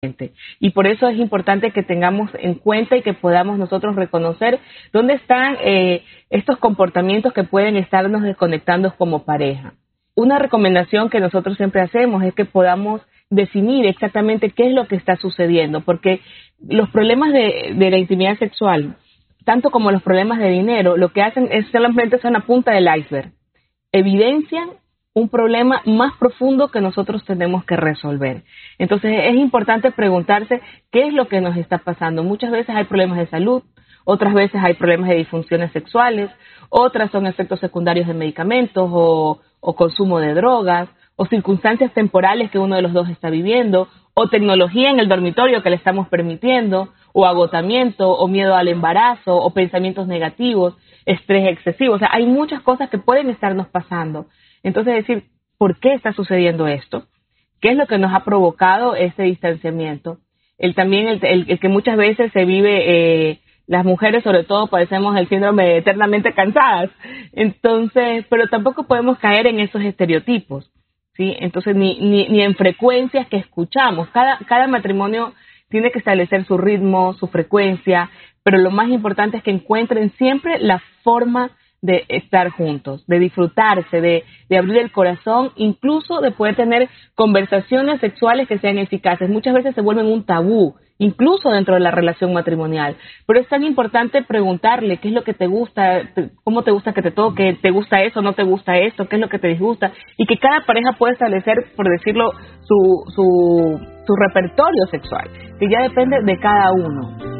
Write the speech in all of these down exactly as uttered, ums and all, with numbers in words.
Y por eso es importante que tengamos en cuenta y que podamos nosotros reconocer dónde están eh, estos comportamientos que pueden estarnos desconectando como pareja. Una recomendación que nosotros siempre hacemos es que podamos definir exactamente qué es lo que está sucediendo, porque los problemas de, de la intimidad sexual, tanto como los problemas de dinero, lo que hacen es solamente son la punta del iceberg. Evidencian un problema más profundo que nosotros tenemos que resolver. Entonces es importante preguntarse qué es lo que nos está pasando. Muchas veces hay problemas de salud, otras veces hay problemas de disfunciones sexuales, otras son efectos secundarios de medicamentos o, o consumo de drogas, o circunstancias temporales que uno de los dos está viviendo, o tecnología en el dormitorio que le estamos permitiendo, o agotamiento, o miedo al embarazo, o pensamientos negativos, estrés excesivo. O sea, hay muchas cosas que pueden estarnos pasando. Entonces, decir, ¿por qué está sucediendo esto? ¿Qué es lo que nos ha provocado este distanciamiento? El también el, el, el que muchas veces se vive, eh, las mujeres sobre todo padecemos el síndrome de eternamente cansadas. Entonces, pero tampoco podemos caer en esos estereotipos, ¿sí? Entonces, ni, ni, ni en frecuencias que escuchamos. Cada, cada matrimonio tiene que establecer su ritmo, su frecuencia, pero lo más importante es que encuentren siempre la forma de estar juntos, de disfrutarse, de, de abrir el corazón, incluso de poder tener conversaciones sexuales que sean eficaces. Muchas veces se vuelven un tabú, incluso dentro de la relación matrimonial. Pero es tan importante preguntarle qué es lo que te gusta, cómo te gusta que te toque, te gusta eso, no te gusta esto, qué es lo que te disgusta, y que cada pareja pueda establecer, por decirlo, su, su, su repertorio sexual, que ya depende de cada uno.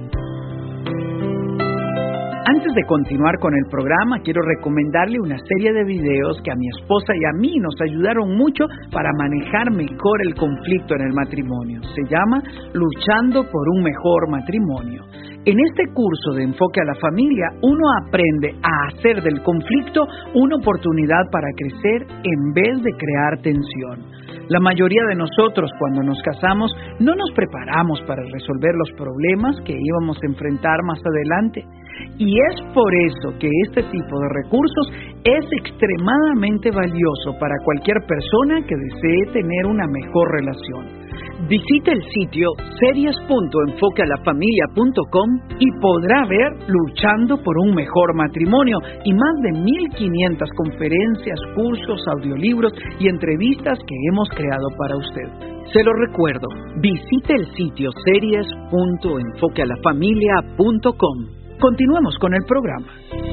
Antes de continuar con el programa, quiero recomendarle una serie de videos que a mi esposa y a mí nos ayudaron mucho para manejar mejor el conflicto en el matrimonio. Se llama Luchando por un mejor matrimonio. En este curso de Enfoque a la Familia, uno aprende a hacer del conflicto una oportunidad para crecer en vez de crear tensión. La mayoría de nosotros, cuando nos casamos, no nos preparamos para resolver los problemas que íbamos a enfrentar más adelante. Y es por eso que este tipo de recursos es extremadamente valioso para cualquier persona que desee tener una mejor relación. Visite el sitio series punto enfoque a la familia punto com y podrá ver Luchando por un mejor matrimonio y más de mil quinientas conferencias, cursos, audiolibros y entrevistas que hemos creado para usted. Se lo recuerdo, visite el sitio series punto enfoque a la familia punto com. Continuemos con el programa.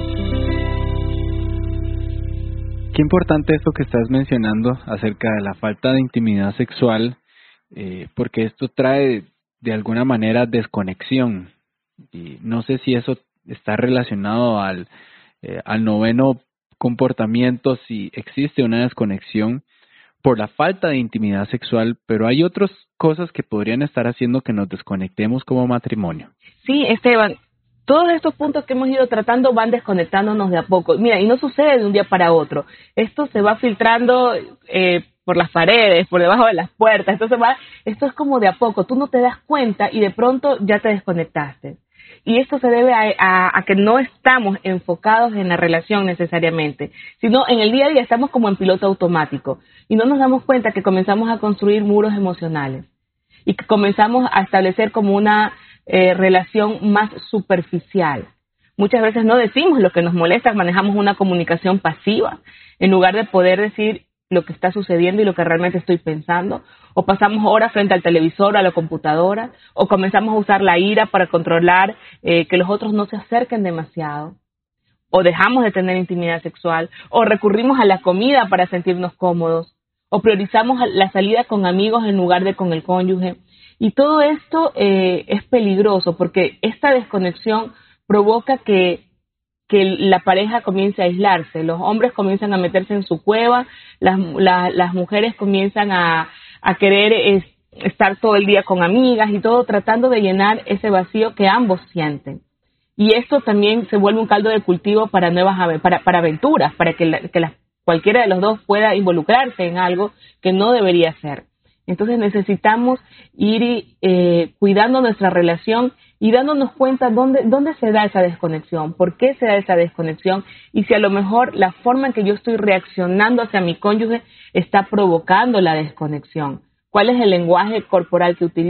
Qué importante esto que estás mencionando acerca de la falta de intimidad sexual, eh, porque esto trae de alguna manera desconexión. Y no sé si eso está relacionado al, eh, al noveno comportamiento, si existe una desconexión por la falta de intimidad sexual, pero hay otras cosas que podrían estar haciendo que nos desconectemos como matrimonio. Sí, Esteban. Todos estos puntos que hemos ido tratando van desconectándonos de a poco. Mira, y no sucede de un día para otro. Esto se va filtrando eh, por las paredes, por debajo de las puertas. Esto, se va, esto es como de a poco. Tú no te das cuenta y de pronto ya te desconectaste. Y esto se debe a, a, a que no estamos enfocados en la relación necesariamente, sino en el día a día estamos como en piloto automático. Y no nos damos cuenta que comenzamos a construir muros emocionales. Y que comenzamos a establecer como una Eh, relación más superficial. Muchas veces no decimos lo que nos molesta, manejamos una comunicación pasiva en lugar de poder decir lo que está sucediendo y lo que realmente estoy pensando, o pasamos horas frente al televisor o a la computadora, o comenzamos a usar la ira para controlar eh, que los otros no se acerquen demasiado, o dejamos de tener intimidad sexual, o recurrimos a la comida para sentirnos cómodos, o priorizamos la salida con amigos en lugar de con el cónyuge. Y todo esto eh, es peligroso porque esta desconexión provoca que, que la pareja comience a aislarse. Los hombres comienzan a meterse en su cueva, las, la, las mujeres comienzan a, a querer es, estar todo el día con amigas y todo, tratando de llenar ese vacío que ambos sienten. Y esto también se vuelve un caldo de cultivo para nuevas para, para aventuras, para que, la, que la, cualquiera de los dos pueda involucrarse en algo que no debería ser. Entonces necesitamos ir eh, cuidando nuestra relación y dándonos cuenta dónde, dónde se da esa desconexión, por qué se da esa desconexión y si a lo mejor la forma en que yo estoy reaccionando hacia mi cónyuge está provocando la desconexión. ¿Cuál es el lenguaje corporal que utilizo?